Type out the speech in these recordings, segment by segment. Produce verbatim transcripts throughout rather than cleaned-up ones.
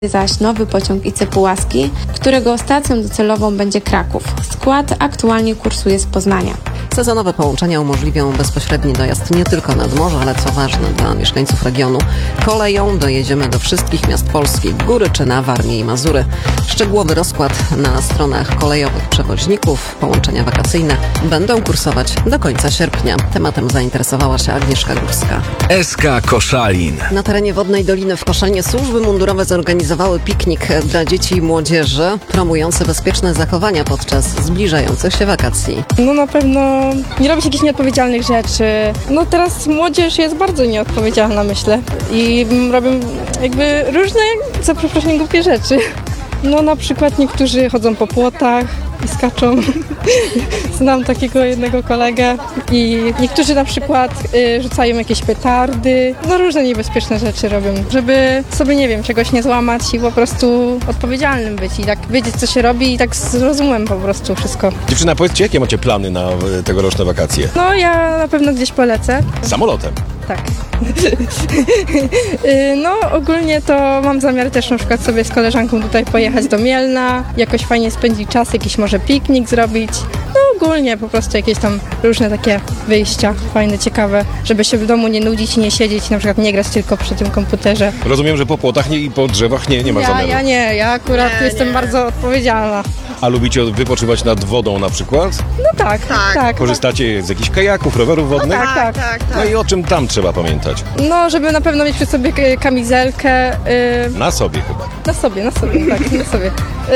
zaś nowy pociąg I C Pułaski, którego stacją docelową będzie Kraków. Skład aktualnie kursuje z Poznania. Sezonowe połączenia umożliwią bezpośredni dojazd nie tylko nad morze, ale co ważne dla mieszkańców regionu, koleją dojedziemy do wszystkich miast Polski, w góry czy na Warmię i Mazury. Szczegółowy rozkład na stronach kolejowych przewoźników. Połączenia wakacyjne będą kursować do końca sierpnia. Tematem zainteresowała się Agnieszka Górska. S K Koszalin. Na terenie Wodnej Doliny w Koszalinie służby mundurowe zorganizowały piknik dla dzieci i młodzieży, promujący bezpieczne zachowania podczas zbliżających się wakacji. No na pewno nie robić jakichś nieodpowiedzialnych rzeczy. No teraz młodzież jest bardzo nieodpowiedzialna, myślę. I robią jakby różne, za przeproszeniem, głupie rzeczy. No na przykład niektórzy chodzą po płotach i skaczą. Znam takiego jednego kolegę i niektórzy na przykład y, rzucają jakieś petardy. No różne niebezpieczne rzeczy robią, żeby sobie, nie wiem, czegoś nie złamać i po prostu odpowiedzialnym być i tak wiedzieć, co się robi i tak z rozumem po prostu wszystko. Dziewczyna, powiedzcie, jakie macie plany na y, tegoroczne wakacje? No ja na pewno gdzieś polecę. Samolotem? Tak. No ogólnie to mam zamiar też na przykład sobie z koleżanką tutaj pojechać do Mielna, jakoś fajnie spędzić czas, jakiś może piknik zrobić. No ogólnie po prostu jakieś tam różne takie wyjścia fajne, ciekawe, żeby się w domu nie nudzić i nie siedzieć, na przykład nie grać tylko przy tym komputerze. Rozumiem, że po płotach nie, i po drzewach nie, nie ma ja, zamiaru. Ja nie, ja akurat nie, jestem nie. bardzo odpowiedzialna. A lubicie wypoczywać nad wodą na przykład? No tak, tak. tak. Korzystacie z jakichś kajaków, rowerów wodnych? No tak, tak, tak, tak. No i o czym tam trzeba pamiętać? No, żeby na pewno mieć przy sobie kamizelkę. Yy... Na sobie chyba. Na sobie, na sobie, tak, na sobie.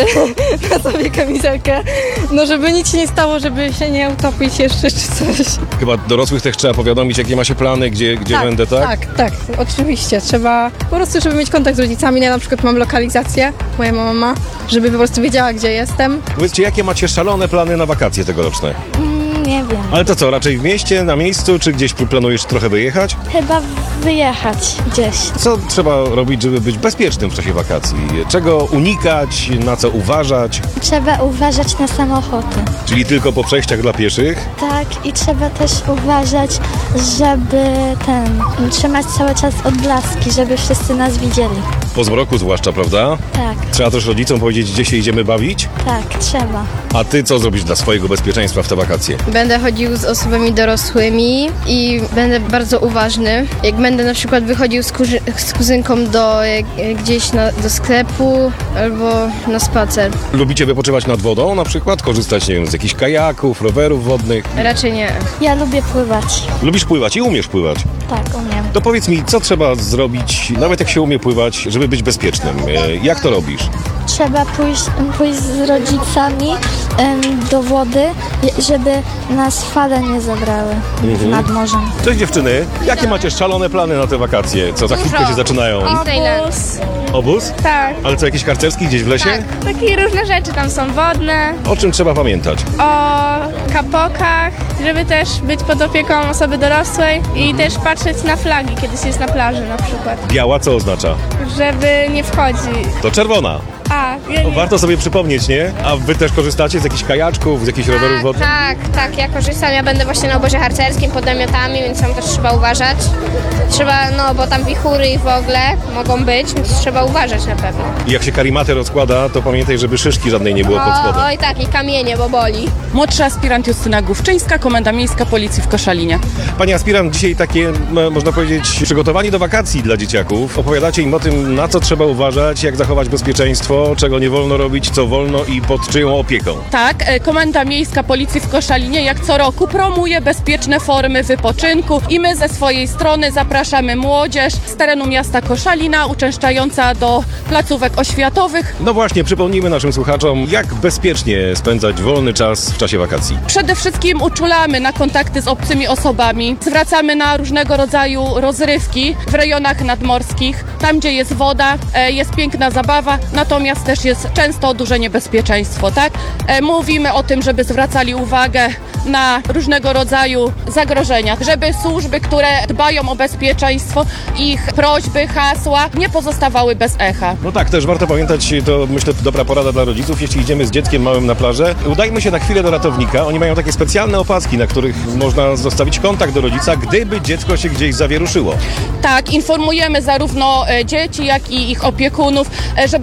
na sobie kamizelkę. No, żeby nic się nie stało, żeby się nie utopić jeszcze czy coś. Chyba dorosłych też trzeba powiadomić, jakie ma się plany, gdzie, gdzie tak, będę, tak? Tak, tak, oczywiście. Trzeba po prostu, żeby mieć kontakt z rodzicami. Ja na przykład mam lokalizację, moja mama, żeby po prostu wiedziała, gdzie jestem. Powiedzcie, jakie macie szalone plany na wakacje tegoroczne? Nie wiem. Ale to co, raczej w mieście, na miejscu, czy gdzieś planujesz trochę wyjechać? Chyba wyjechać gdzieś. Co trzeba robić, żeby być bezpiecznym w czasie wakacji? Czego unikać, na co uważać? Trzeba uważać na samochody. Czyli tylko po przejściach dla pieszych? Tak, i trzeba też uważać, żeby ten, trzymać cały czas odblaski, żeby wszyscy nas widzieli. Po zmroku zwłaszcza, prawda? Tak. Trzeba też rodzicom powiedzieć, gdzie się idziemy bawić? Tak, trzeba. A ty co zrobisz dla swojego bezpieczeństwa w te wakacje? Będę chodził z osobami dorosłymi i będę bardzo uważny. Jak będę na przykład wychodził z, kurzy- z kuzynką do gdzieś na, do sklepu albo na spacer. Lubicie wypoczywać nad wodą na przykład? Korzystać, nie wiem, z jakichś kajaków, rowerów wodnych? Raczej nie. Ja lubię pływać. Lubisz pływać i umiesz pływać? Tak, umiem. To powiedz mi, co trzeba zrobić, nawet jak się umie pływać, żeby być bezpiecznym? Jak to robisz? Trzeba pójść, pójść z rodzicami em, do wody, żeby nas fale nie zabrały mhm. nad morzem. Cześć dziewczyny, jakie macie szalone plany na te wakacje? Co, za chwilkę się zaczynają? Obóz. Obóz? Tak. Ale co, jakiś harcerski gdzieś w lesie? Tak, takie różne rzeczy tam są wodne. O czym trzeba pamiętać? O kapokach, żeby też być pod opieką osoby dorosłej i też patrzeć na flagi, kiedy się jest na plaży na przykład. Biała co oznacza? Żeby nie wchodzi. To czerwona. A, ja No, nie... warto sobie przypomnieć, nie? A wy też korzystacie z jakichś kajaczków, z jakichś rowerów wodnych? Tak, tak, ja korzystam, ja będę właśnie na obozie harcerskim pod namiotami, więc tam też trzeba uważać. Trzeba, no bo tam wichury i w ogóle mogą być, więc trzeba uważać na pewno. I jak się karimatę rozkłada, to pamiętaj, żeby szyszki żadnej nie było pod spodem. O, oj tak, i kamienie, bo boli. Młodszy aspirant Justyna Główczyńska, Komenda Miejska Policji w Koszalinie. Pani aspirant, dzisiaj takie, m, można powiedzieć, przygotowanie do wakacji dla dzieciaków. Opowiadacie im o tym, na co trzeba uważać, jak zachować bezpieczeństwo, czego nie wolno robić, co wolno i pod czyją opieką. Tak, Komenda Miejska Policji w Koszalinie jak co roku promuje bezpieczne formy wypoczynku i my ze swojej strony zapraszamy młodzież z terenu miasta Koszalina, uczęszczająca do placówek oświatowych. No właśnie, przypomnijmy naszym słuchaczom, jak bezpiecznie spędzać wolny czas w czasie wakacji. Przede wszystkim uczulamy na kontakty z obcymi osobami, zwracamy na różnego rodzaju rozrywki w rejonach nadmorskich, tam gdzie jest woda, jest piękna zabawa, natomiast też jest często duże niebezpieczeństwo, tak? Mówimy o tym, żeby zwracali uwagę na różnego rodzaju zagrożenia, żeby służby, które dbają o bezpieczeństwo, ich prośby, hasła nie pozostawały bez echa. No tak, też warto pamiętać, to myślę dobra porada dla rodziców, jeśli idziemy z dzieckiem małym na plażę, udajmy się na chwilę do ratownika, oni mają takie specjalne opaski, na których można zostawić kontakt do rodzica, gdyby dziecko się gdzieś zawieruszyło. Tak, informujemy zarówno dzieci, jak i ich opiekunów, żeby